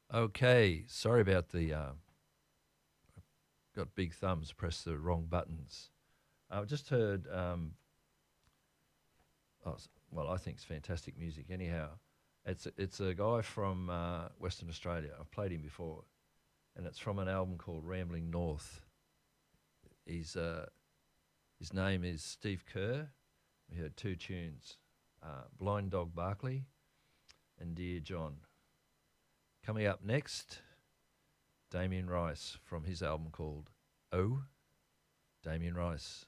Okay, sorry about the got big thumbs, pressed the wrong buttons. I've just heard, well, I think it's fantastic music. Anyhow, it's a guy from Western Australia. I've played him before, and it's from an album called Rambling North. He's his name is Steve Kerr. We heard two tunes, Blind Dog Barkley and Dear John. Coming up next, Damien Rice from his album called Oh, Damien Rice.